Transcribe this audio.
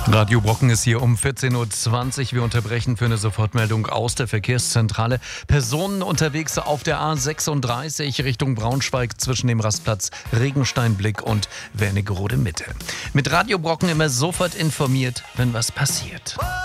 Radio Brocken ist hier um 14.20 Uhr. Wir unterbrechen für eine Sofortmeldung aus der Verkehrszentrale. Personen unterwegs auf der A36 Richtung Braunschweig zwischen dem Rastplatz Regensteinblick und Wernigerode Mitte. Mit Radio Brocken immer sofort informiert, wenn was passiert.